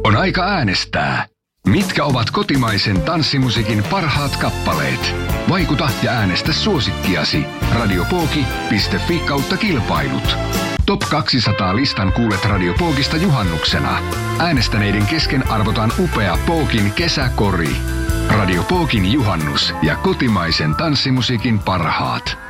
On aika äänestää. Mitkä ovat kotimaisen tanssimusiikin parhaat kappaleet? Vaikuta ja äänestä suosikkiasi. Radiopoki.fi/kilpailut. Top 200 listan kuulet Radio Pookista juhannuksena. Äänestäneiden kesken arvotaan upea Pookin kesäkori. Radio Pookin juhannus ja kotimaisen tanssimusiikin parhaat.